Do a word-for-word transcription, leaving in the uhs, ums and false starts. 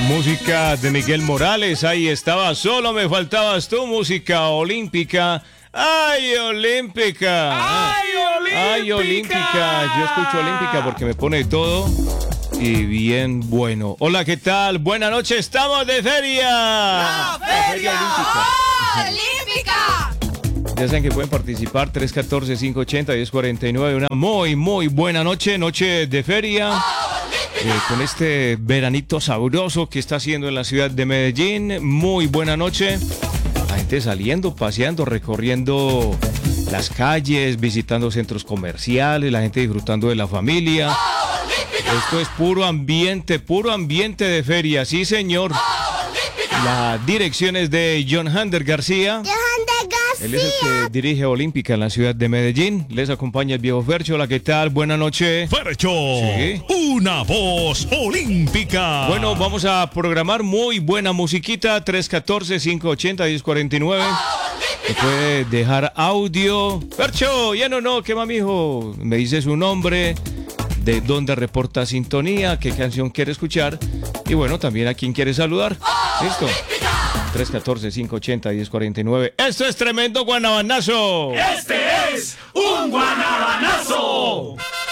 Música de Miguel Morales, ahí estaba, solo me faltabas tú, música olímpica. ¡Ay, olímpica! ¡Ay, olímpica! ¡Ay, olímpica! Yo escucho olímpica porque me pone todo y bien bueno. Hola, ¿qué tal? Buenas noches, estamos de feria. ¡La feria, La feria olímpica! olímpica. Ya saben que pueden participar, tres uno cuatro, cinco ocho cero, uno cero cuatro nueve. Una muy, muy buena noche, noche de feria. Eh, con este veranito sabroso que está haciendo en la ciudad de Medellín. Muy buena noche. La gente saliendo, paseando, recorriendo las calles, visitando centros comerciales, la gente disfrutando de la familia. Esto es puro ambiente, puro ambiente de feria, sí señor. La dirección es de John Hander García. Él es el que dirige Olímpica en la ciudad de Medellín. Les acompaña el viejo Fercho. Hola, ¿qué tal? Buenas noches. Fercho, ¿Sí? Una voz olímpica. Bueno, vamos a programar muy buena musiquita. tres uno cuatro, cinco ocho cero, uno cero cuatro nueve. Me puede dejar audio. Fercho, ya no, no, ¿qué más, mijo? Me dice su nombre, de dónde reporta sintonía, qué canción quiere escuchar. Y bueno, también a quién quiere saludar. ¿Listo? tres uno cuatro, cinco ocho cero, uno cero cuatro nueve. Esto es tremendo guanabanazo. ¡Este es un guanabanazo!